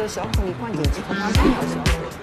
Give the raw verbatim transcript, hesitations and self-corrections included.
小火力关键之后，马上要消火。